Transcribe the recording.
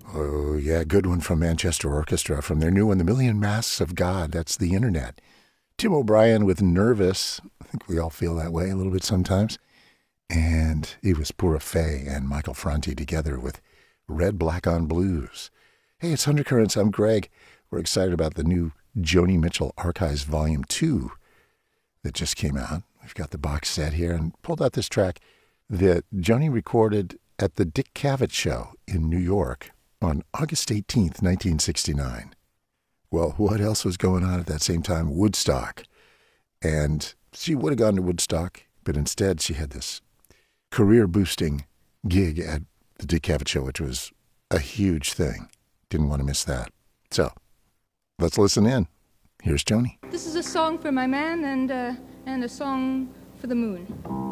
Oh, yeah, good one from Manchester Orchestra from their new one, The Million Masks of God. That's the internet. Tim O'Brien with Nervous. I think we all feel that way a little bit sometimes. And it was Pura Fay and Michael Franti together with Red, Black on Blues. Hey, it's Undercurrents. I'm Greg. We're excited about the new Joni Mitchell Archives Volume 2 that just came out. We've got the box set here and pulled out this track that Joni recorded at the Dick Cavett Show in New York on August 18th, 1969. Well, what else was going on at that same time? Woodstock. And she would have gone to Woodstock, but instead she had this career-boosting gig at the Dick Cavett Show, which was a huge thing. Didn't want to miss that. So, let's listen in. Here's Joni. This is a song for my man and a song for the moon.